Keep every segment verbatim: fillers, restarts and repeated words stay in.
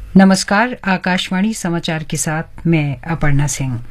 नमस्कार, आकाशवाणी समाचार के साथ मैं अपर्णा सिंह।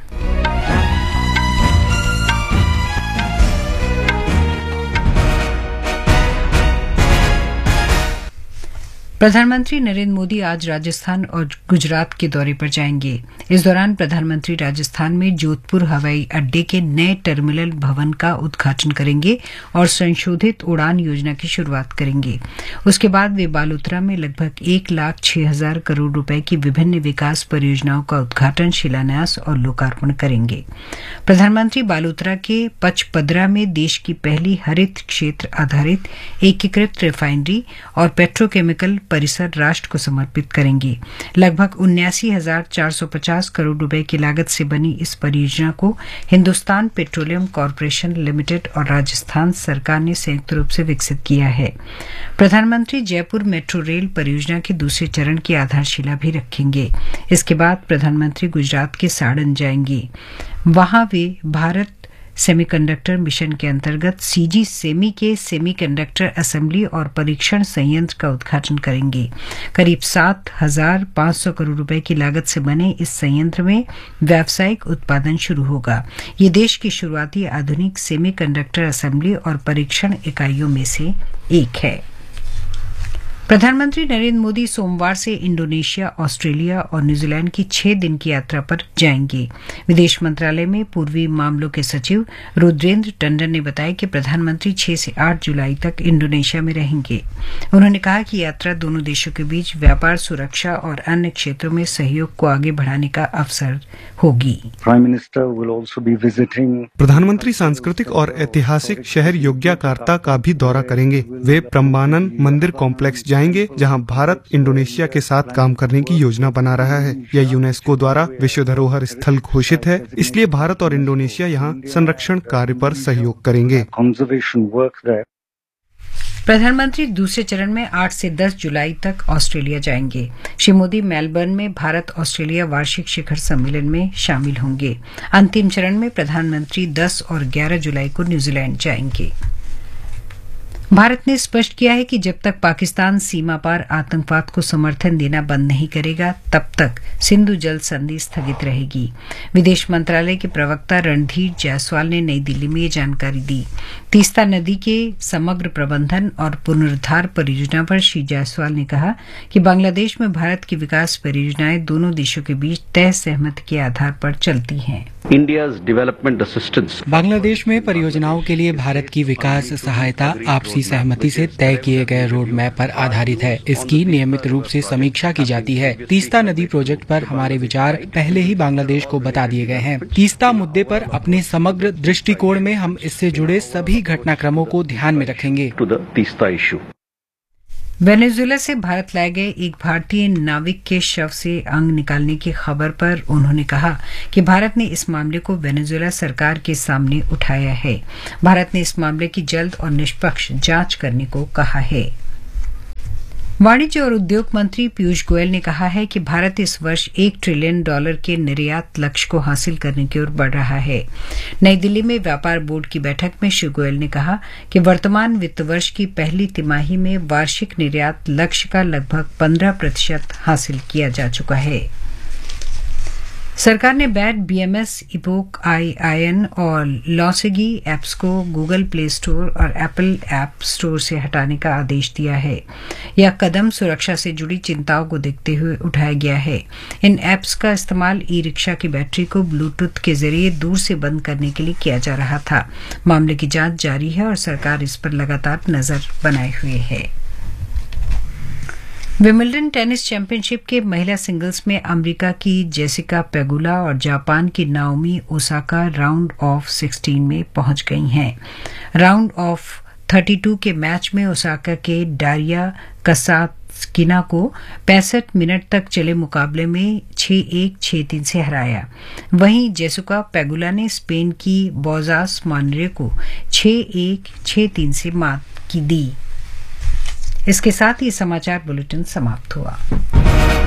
प्रधानमंत्री नरेंद्र मोदी आज राजस्थान और गुजरात के दौरे पर जाएंगे। इस दौरान प्रधानमंत्री राजस्थान में जोधपुर हवाई अड्डे के नए टर्मिनल भवन का उद्घाटन करेंगे और संशोधित उड़ान योजना की शुरुआत करेंगे। उसके बाद वे बालोतरा में लगभग एक लाख छह हजार करोड़ रुपए की विभिन्न विकास परियोजनाओं का उद्घाटन, शिलान्यास और लोकार्पण करेंगे। प्रधानमंत्री बालोतरा के पचपदरा में देश की पहली हरित क्षेत्र आधारित एकीकृत रिफाइनरी और पेट्रोकेमिकल परिसर राष्ट्र को समर्पित करेंगे। लगभग उन्यासी हजार चार सौ पचास करोड़ रुपए की लागत से बनी इस परियोजना को हिंदुस्तान पेट्रोलियम कॉर्पोरेशन लिमिटेड और राजस्थान सरकार ने संयुक्त रूप से विकसित किया है। प्रधानमंत्री जयपुर मेट्रो रेल परियोजना के दूसरे चरण की आधारशिला भी रखेंगे। इसके बाद प्रधानमंत्री गुजरात के साड़न जाएंगे। वहां वे भारत सेमीकंडक्टर मिशन के अंतर्गत सीजी सेमी के सेमीकंडक्टर असेंबली और परीक्षण संयंत्र का उद्घाटन करेंगे। करीब सात हजार पांच सौ करोड़ रुपए की लागत से बने इस संयंत्र में व्यावसायिक उत्पादन शुरू होगा। ये देश की शुरुआती आधुनिक सेमीकंडक्टर असेंबली और परीक्षण इकाइयों में से एक है। प्रधानमंत्री नरेंद्र मोदी सोमवार से इंडोनेशिया, ऑस्ट्रेलिया और न्यूजीलैंड की छह दिन की यात्रा पर जाएंगे। विदेश मंत्रालय में पूर्वी मामलों के सचिव रुद्रेंद्र टंडन ने बताया कि प्रधानमंत्री छह से आठ जुलाई तक इंडोनेशिया में रहेंगे। उन्होंने कहा कि यात्रा दोनों देशों के बीच व्यापार, सुरक्षा और अन्य क्षेत्रों में सहयोग को आगे बढ़ाने का अवसर होगी। प्रधानमंत्री सांस्कृतिक और ऐतिहासिक शहर योग्याकार्ता का भी दौरा करेंगे। वे प्रम्बानन मंदिर कॉम्प्लेक्स जाएंगे, जहां भारत इंडोनेशिया के साथ काम करने की योजना बना रहा है। यह यूनेस्को द्वारा विश्व धरोहर स्थल घोषित है, इसलिए भारत और इंडोनेशिया यहां संरक्षण कार्य पर सहयोग करेंगे। प्रधानमंत्री दूसरे चरण में आठ से दस जुलाई तक ऑस्ट्रेलिया जाएंगे। श्री मोदी मेलबर्न में भारत ऑस्ट्रेलिया वार्षिक शिखर सम्मेलन में शामिल होंगे। अंतिम चरण में प्रधानमंत्री दस और ग्यारह जुलाई को न्यूजीलैंड जाएंगे। भारत ने स्पष्ट किया है कि जब तक पाकिस्तान सीमा पार आतंकवाद को समर्थन देना बंद नहीं करेगा, तब तक सिंधु जल संधि स्थगित रहेगी। विदेश मंत्रालय के प्रवक्ता रणधीर जायसवाल ने नई दिल्ली में ये जानकारी दी। तीस्ता नदी के समग्र प्रबंधन और पुनरुद्धार परियोजना पर श्री जायसवाल ने कहा कि बांग्लादेश में भारत की विकास परियोजनाएं दोनों देशों के बीच तय सहमति के आधार पर चलती हैं। बांग्लादेश में परियोजनाओं के लिए भारत की विकास सहायता आपसी सहमति से तय किए गए रोड मैप पर आधारित है। इसकी नियमित रूप से समीक्षा की जाती है। तीस्ता नदी प्रोजेक्ट पर हमारे विचार पहले ही बांग्लादेश को बता दिए गए हैं। तीस्ता मुद्दे पर अपने समग्र दृष्टिकोण में हम इससे जुड़े सभी घटनाक्रमों को ध्यान में रखेंगे। वेनेजुएला से भारत लाए गए एक भारतीय नाविक के शव से अंग निकालने की खबर पर उन्होंने कहा कि भारत ने इस मामले को वेनेजुएला सरकार के सामने उठाया है। भारत ने इस मामले की जल्द और निष्पक्ष जांच करने को कहा है। वाणिज्य और उद्योग मंत्री पीयूष गोयल ने कहा है कि भारत इस वर्ष एक ट्रिलियन डॉलर के निर्यात लक्ष्य को हासिल करने की ओर बढ़ रहा है। नई दिल्ली में व्यापार बोर्ड की बैठक में श्री गोयल ने कहा कि वर्तमान वित्त वर्ष की पहली तिमाही में वार्षिक निर्यात लक्ष्य का लगभग पंद्रह प्रतिशत हासिल किया जा चुका है। सरकार ने bat, BMS, epoch, I I N और लॉसिगी ऐप्स को गूगल प्ले स्टोर और एप्पल ऐप स्टोर से हटाने का आदेश दिया है। यह कदम सुरक्षा से जुड़ी चिंताओं को देखते हुए उठाया गया है। इन ऐप्स का इस्तेमाल ई रिक्शा की बैटरी को ब्लूटूथ के जरिए दूर से बंद करने के लिए किया जा रहा था। मामले की जांच जारी है और सरकार इस पर लगातार नजर बनाए हुए है। विमिल्टन टेनिस चैंपियनशिप के महिला सिंगल्स में अमेरिका की जेसिका पेगुला और जापान की Naomi Osaka round of sixteen में पहुंच गई हैं। राउंड ऑफ थर्टी टू के मैच में ओसाका के डारिया कसात्स्किना को पैंसठ मिनट तक चले मुकाबले में छह एक, छह तीन से हराया। वहीं जेसिका पेगुला ने स्पेन की बोजास मानरे को छह एक, छह तीन से मात की दी। इसके साथ ही समाचार बुलेटिन समाप्त हुआ।